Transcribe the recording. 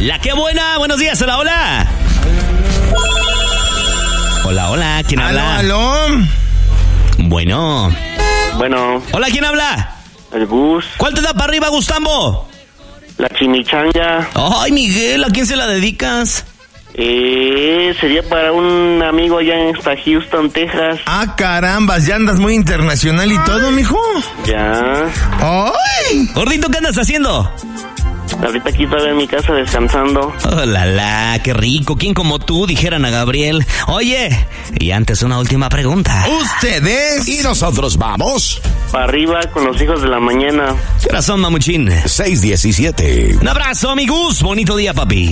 La que buena, buenos días, hola, hola. Hola, hola, ¿quién habla? Aló. Bueno. Hola, ¿quién habla? El Gus. ¿Cuál te da para arriba, Gustambo? La chimichanga. Ay, Miguel, ¿a quién se la dedicas? Sería para un amigo allá en Houston, Texas. Ah, carambas, ya andas muy internacional y todo, mijo. Ya. ¡Ay! Gordito, ¿qué andas haciendo? Ahorita aquí todavía en mi casa descansando. Oh, la, qué rico. ¿Quién como tú? Dijeran a Gabriel. Oye, y antes una última pregunta. ¿Ustedes? Y nosotros vamos. Para arriba con los hijos de la mañana. ¿Qué razón, mamuchín? 6:17. Un abrazo, amigos. Bonito día, papi.